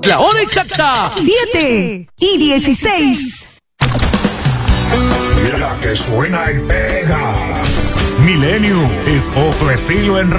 La hora exacta, 7:16. La que suena y pega. Milenio es otro estilo en